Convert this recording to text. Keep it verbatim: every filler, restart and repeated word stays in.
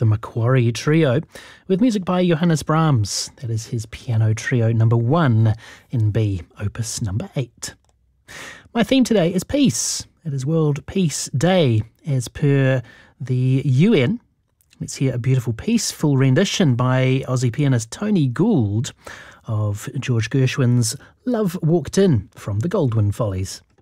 the Macquarie Trio, with music by Johannes Brahms. That is his piano trio number one in B, opus number eight. My theme today is peace. It is World Peace Day, as per the U N. Let's hear a beautiful peaceful rendition by Aussie pianist Tony Gould of George Gershwin's Love Walked In from the Goldwyn Follies.